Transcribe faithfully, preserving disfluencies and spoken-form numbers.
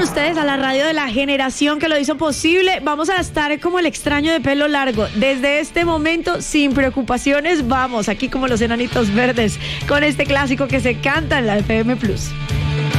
ustedes a la radio de la generación que lo hizo posible. Vamos a estar como el extraño de pelo largo. Desde este momento, sin preocupaciones, vamos aquí como los enanitos verdes con este clásico que se canta en la F M Plus.